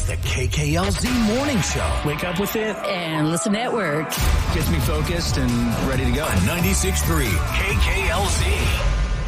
The KKLZ Morning Show. Wake up with it. And Listen Network. Gets me focused and ready to go. 96.3 KKLZ.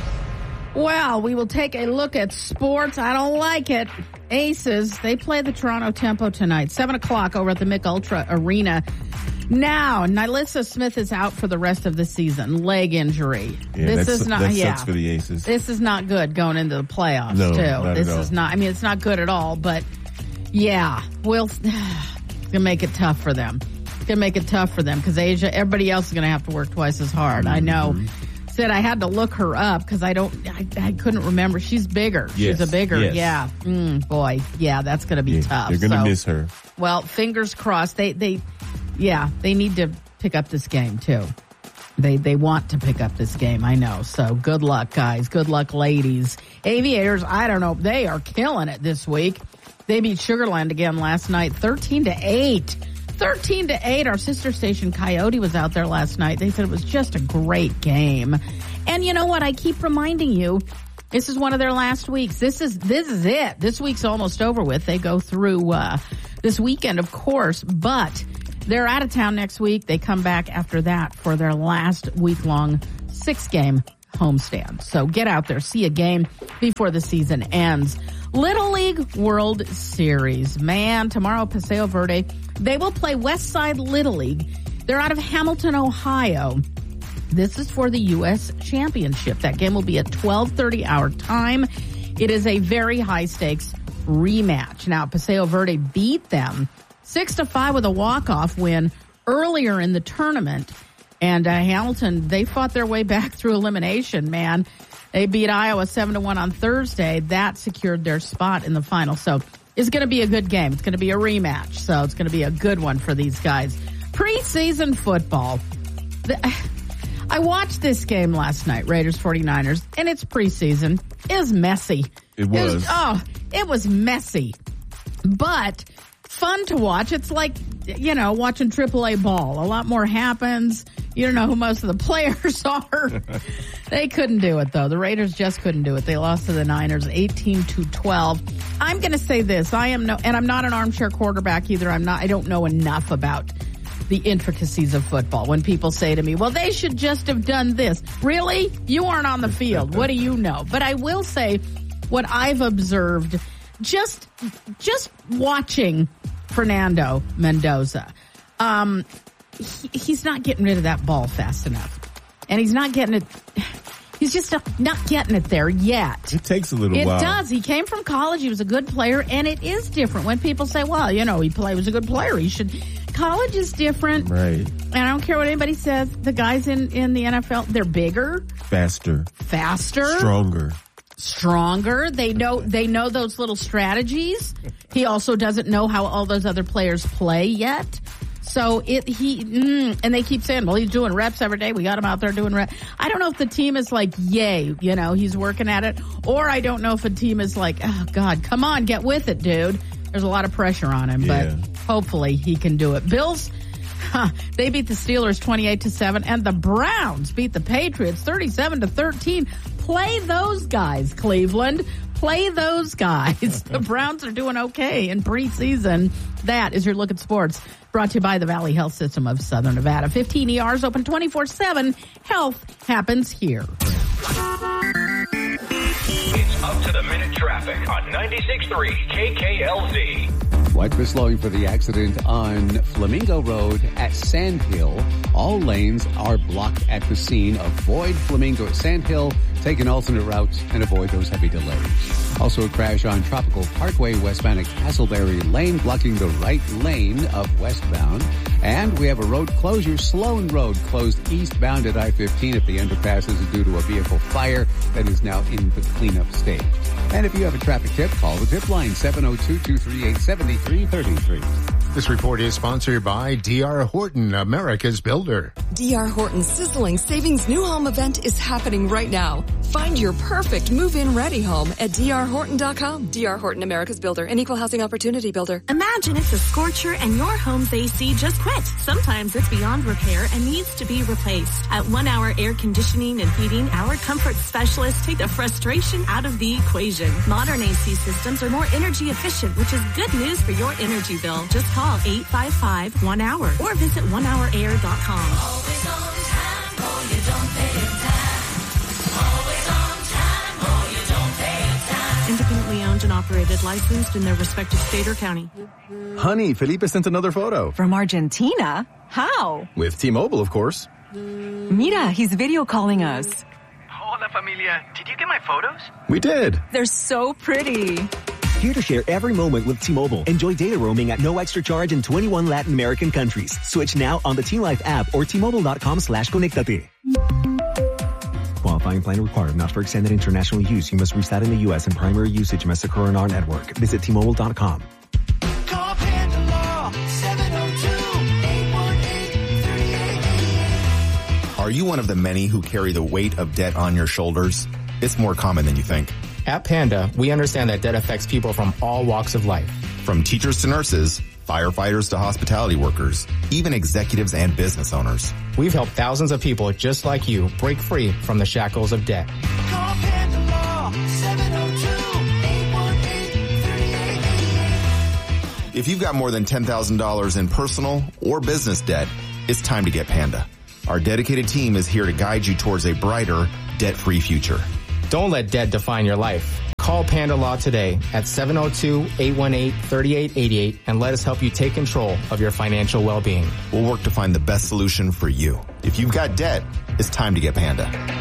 Well, we will take a look at sports. I don't like it. Aces, they play the Toronto Tempo tonight, 7 o'clock over at the Mick Ultra Arena. Now, Nylissa Smith is out for the rest of the season. Leg injury. Yeah, that sucks for the Aces. This is not good going into the playoffs, no, too. Not this at all. is not, I mean, it's not good at all, but yeah, it's going to make it tough for them. It's going to make it tough for them because Asia, everybody else is going to have to work twice as hard. I know. Said I had to look her up because I couldn't remember. She's bigger. Yes, She's a bigger, yes. yeah. Boy, yeah, that's going to be tough. They're going to miss her. Well, fingers crossed. They need to pick up this game too. They want to pick up this game. I know. So good luck, guys. Good luck, ladies. Aviators, I don't know. They are killing it this week. They beat Sugarland again last night, 13-8. 13-8. Our sister station Coyote was out there last night. They said it was just a great game. And you know what? I keep reminding you, this is one of their last weeks. This is it. This week's almost over with. They go through this weekend, of course, but they're out of town next week. They come back after that for their last week-long 6-game homestand. So get out there, see a game before the season ends. Little League World Series. Man, tomorrow, Paseo Verde, they will play Westside Little League. They're out of Hamilton, Ohio. This is for the U.S. Championship. That game will be at 12:30 our time. It is a very high-stakes rematch. Now, Paseo Verde beat them 6-5 with a walk-off win earlier in the tournament. And Hamilton, they fought their way back through elimination, man. They beat Iowa 7-1 on Thursday. That secured their spot in the final. So it's going to be a good game. It's going to be a rematch. So it's going to be a good one for these guys. Preseason football. I watched this game last night, Raiders 49ers, and it's preseason. It was messy. It was. It was messy. But fun to watch. It's like, watching AAA ball. A lot more happens. You don't know who most of the players are. They couldn't do it, though. The Raiders just couldn't do it. They lost to the Niners 18-12. I'm going to say this. I'm not an armchair quarterback either. I don't know enough about the intricacies of football. When people say to me, well, they should just have done this. Really? You aren't on the field. What do you know? But I will say what I've observed just watching Fernando Mendoza. He's not getting rid of that ball fast enough. And he's not getting it. He's just not getting it there yet. It takes a little while. It does. He came from college. He was a good player. And it is different when people say, well, he was a good player. He should. College is different. Right. And I don't care what anybody says. The guys in the NFL, they're bigger. Faster. Stronger. They know those little strategies. He also doesn't know how all those other players play yet. So and they keep saying, well, he's doing reps every day. We got him out there doing reps. I don't know if the team is like, yay, he's working at it. Or I don't know if a team is like, oh God, come on, get with it, dude. There's a lot of pressure on him, but hopefully he can do it. Bills, they beat the Steelers 28-7, and the Browns beat the Patriots 37-13. Play those guys, Cleveland. Play those guys. The Browns are doing okay in preseason. That is your look at sports, brought to you by the Valley Health System of Southern Nevada. 15 ERs open 24/7. Health happens here. It's up to the minute traffic on 96.3 KKLZ. Widespread slowing for the accident on Flamingo Road at Sandhill. All lanes are blocked at the scene. Avoid Flamingo at Sandhill. Take an alternate route and avoid those heavy delays. Also a crash on Tropical Parkway westbound at Castleberry Lane, blocking the right lane of westbound. And we have a road closure. Sloan Road closed eastbound at I-15 if the underpass is due to a vehicle fire that is now in the cleanup stage. And if you have a traffic tip, call the tip line 702-238-7333. This report is sponsored by D.R. Horton, America's Builder. D.R. Horton's sizzling savings new home event is happening right now. Find your perfect move-in ready home at drhorton.com. D.R. Horton, America's builder, an equal housing opportunity builder. Imagine it's a scorcher and your home's AC just quit. Sometimes it's beyond repair and needs to be replaced. At 1 Hour Air Conditioning and Heating, our comfort specialists take the frustration out of the equation. Modern AC systems are more energy efficient, which is good news for your energy bill. Just call 855-1HOUR or visit onehourair.com. Always on time, or you don't pay it time. Always on time, or you don't pay it time. Independently owned and operated, licensed in their respective state or county. Honey, Felipe sent another photo. From Argentina? How? With T-Mobile, of course. Mira, he's video calling us. Hola, familia. Did you get my photos? We did. They're so pretty. Here to share every moment with T-Mobile. Enjoy data roaming at no extra charge in 21 Latin American countries. Switch now on the T-Life app or T-Mobile.com/conectate. Qualifying plan required. Not for extended international use. You must reside in the U.S. and primary usage must occur on our network. Visit T-Mobile.com. Call Panda Law, 702-818-3888. Are you one of the many who carry the weight of debt on your shoulders? It's more common than you think. At Panda, we understand that debt affects people from all walks of life. From teachers to nurses, firefighters to hospitality workers, even executives and business owners. We've helped thousands of people just like you break free from the shackles of debt. Call Panda Law, 702-818-3888. If you've got more than $10,000 in personal or business debt, it's time to get Panda. Our dedicated team is here to guide you towards a brighter, debt-free future. Don't let debt define your life. Call Panda Law today at 702-818-3888 and let us help you take control of your financial well-being. We'll work to find the best solution for you. If you've got debt, it's time to get Panda.